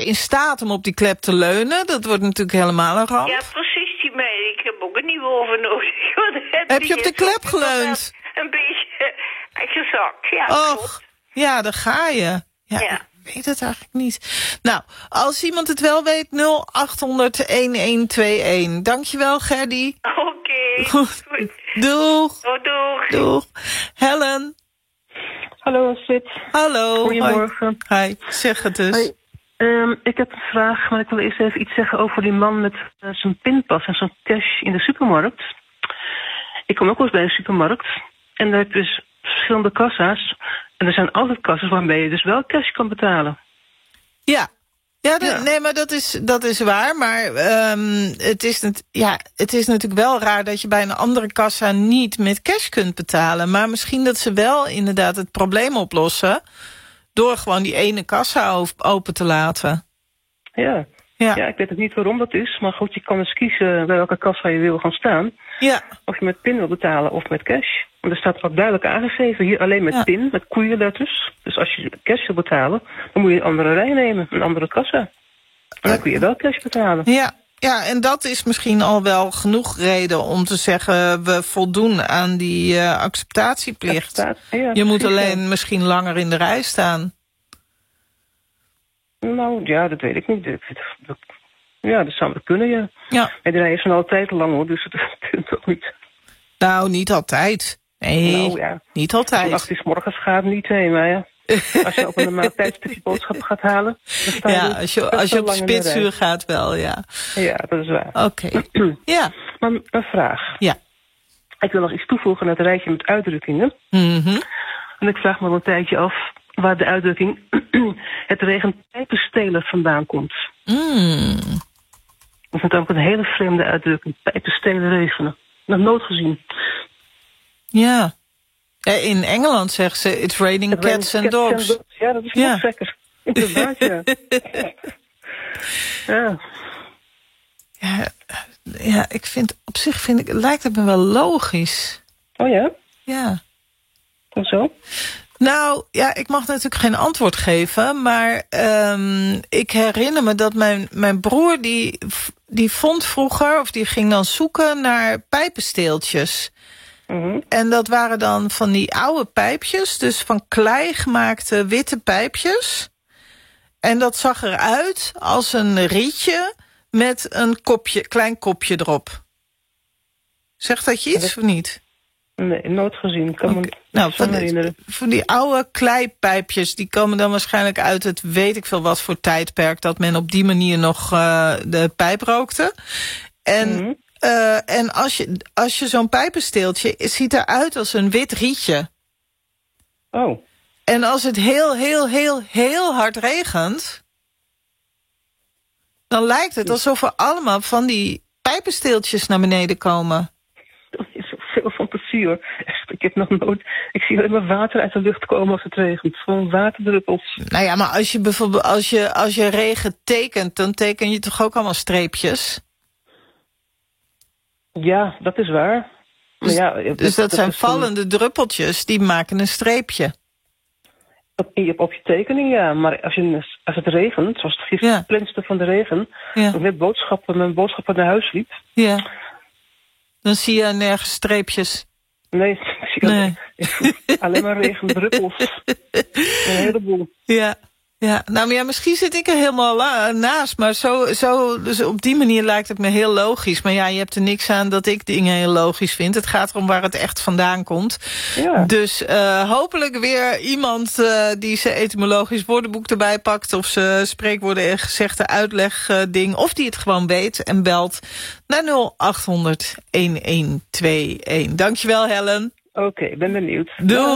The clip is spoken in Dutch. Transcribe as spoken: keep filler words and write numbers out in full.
in staat om op die klep te leunen. Dat wordt natuurlijk helemaal een ramp. Ja, precies, die meid. Ik heb ook een nieuwe oven nodig. Want heb je op de klep geleund? Een beetje gezakt, ja. Och, klopt. ja, daar ga je. Ja, Ja. ik weet het eigenlijk niet. Nou, als iemand het wel weet, nul acht honderd een een twee een. Dankjewel, Gerdy. Oké. Okay. Goed. Doeg. Oh, doeg. Doeg. Helen. Hallo, Astrid. Hallo. Goedemorgen. Hoi. Hi. Zeg het dus. Hoi. Um, ik heb een vraag, maar ik wil eerst even iets zeggen over die man met uh, zijn pinpas en zijn cash in de supermarkt. Ik kom ook wel eens bij een supermarkt en daar heb je dus verschillende kassa's. En er zijn altijd kassa's waarmee je dus wel cash kan betalen. Ja. Ja, de, ja. nee, maar dat is, dat is waar. Maar um, het, is net, ja, het is natuurlijk wel raar dat je bij een andere kassa niet met cash kunt betalen. Maar misschien dat ze wel inderdaad het probleem oplossen door gewoon die ene kassa open te laten. Ja. Ja. ja, ik weet ook niet waarom dat is. Maar goed, je kan dus kiezen bij welke kassa je wil gaan staan. Ja. Of je met pin wil betalen of met cash. Want er staat ook duidelijk aangegeven, hier alleen met ja. pin, met koeienletters. Dus als je cash wil betalen, dan moet je een andere rij nemen, een andere kassa. En dan kun je wel cash betalen. Ja, ja, en dat is misschien al wel genoeg reden om te zeggen, we voldoen aan die uh, acceptatieplicht. Acceptatie, ja, je moet precies, alleen ja. misschien langer in de rij staan. Nou, ja, dat weet ik niet. Dat, ja, dat zou wel kunnen, ja. Ja. En de rij is dan altijd lang, hoor, dus dat kunt ook niet. Nou, niet altijd. Nee, nou, ja. niet altijd. Als het 's morgens gaat, niet, heen, maar ja. Als je op een normaal tijdstipje boodschappen gaat halen, dan sta je ja, dus als je, als je op spitsuur gaat wel, ja. Ja, dat is waar. Oké, okay. ja. Maar een vraag. Ja. Ik wil nog iets toevoegen aan het rijtje met uitdrukkingen. Mm-hmm. En ik vraag me al een tijdje af waar de uitdrukking het regent pijpenstelen vandaan komt. Mm. Dat is natuurlijk een hele vreemde uitdrukking. Pijpenstelen regenen. Nog nooit gezien. Ja. In Engeland zeggen ze, it's raining it cats and dogs. dogs. Ja, dat is ja. nog gekker. Inderdaad, ja. ja. ja. Ja, ik vind, op zich vind ik, lijkt het me wel logisch. Oh ja? Ja. Hoezo? Nou, ja, ik mag natuurlijk geen antwoord geven, maar um, ik herinner me dat mijn, mijn broer, die, die vond vroeger, of die ging dan zoeken naar pijpensteeltjes. Mm-hmm. En dat waren dan van die oude pijpjes, dus van klei gemaakte witte pijpjes. En dat zag eruit als een rietje met een kopje, klein kopje erop. Zegt dat je iets dat... of niet? Nee, nooit gezien. Ik kan okay. me nou, van, herinneren. Van die oude kleipijpjes, die komen dan waarschijnlijk uit het weet ik veel wat voor tijdperk, dat men op die manier nog uh, de pijp rookte. En, mm-hmm. uh, en als je, als je zo'n pijpensteeltje, het ziet eruit als een wit rietje. Oh. En als het heel, heel, heel, heel hard regent, dan lijkt het alsof er allemaal van die pijpensteeltjes naar beneden komen. Dat is veel fantasie, hoor. Echt, ik heb nog nooit... Ik zie alleen maar water uit de lucht komen als het regent. Gewoon waterdruppels. Nou ja, maar als je bijvoorbeeld als je, als je regen tekent, dan teken je toch ook allemaal streepjes? Ja, dat is waar. Dus, maar ja, dus dat, dat zijn vallende een... druppeltjes, die maken een streepje. Op, op je tekening, ja. Maar als, je, als het regent, zoals het gisteren ja. plenste van de regen, ja. toen ik met boodschappen, mijn boodschappen naar huis liep. Ja. Dan zie je nergens streepjes. Nee, ik zie nee. Alleen, alleen maar regendruppels. Een heleboel. Ja. Ja, nou maar ja, misschien zit ik er helemaal la- naast, maar zo, zo, dus op die manier lijkt het me heel logisch. Maar ja, je hebt er niks aan dat ik dingen heel logisch vind. Het gaat erom waar het echt vandaan komt. Ja. Dus uh, hopelijk weer iemand uh, die zijn etymologisch woordenboek erbij pakt, of ze spreekwoorden en gezegde uitleg uh, ding, of die het gewoon weet en belt naar nul acht honderd een een twee een. Dankjewel, Helen. Oké, okay, ben benieuwd. Doei.